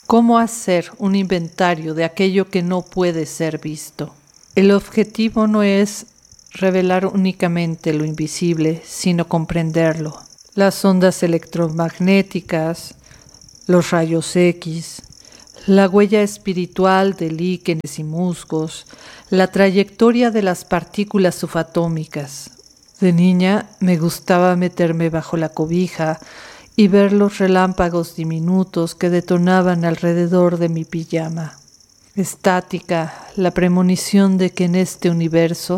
¿Cómo hacer un inventario de aquello que no puede ser visto? El objetivo no es revelar únicamente lo invisible, sino comprenderlo. Las ondas electromagnéticas, los rayos X, la huella espiritual de líquenes y musgos, la trayectoria de las partículas subatómicas. De niña me gustaba meterme bajo la cobija y ver los relámpagos diminutos que detonaban alrededor de mi pijama. Estática, la premonición de que en este universo